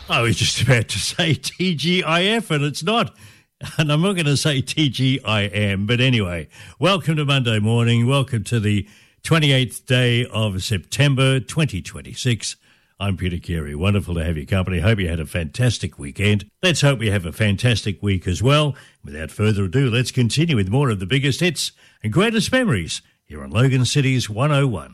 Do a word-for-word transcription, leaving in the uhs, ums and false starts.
I was just about to say T G I F, and it's not. And I'm not going to say T G I M, but anyway, welcome to Monday morning. Welcome to the twenty-eighth day of September twenty twenty-six. I'm Peter Carey. Wonderful to have your company. Hope you had a fantastic weekend. Let's hope we have a fantastic week as well. Without further ado, let's continue with more of the biggest hits and greatest memories here on Logan City's one oh one.